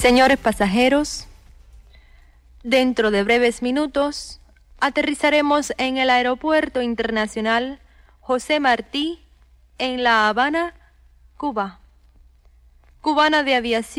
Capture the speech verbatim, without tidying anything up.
Señores pasajeros, dentro de breves minutos aterrizaremos en el Aeropuerto Internacional José Martí en La Habana, Cuba. Cubana de Aviación.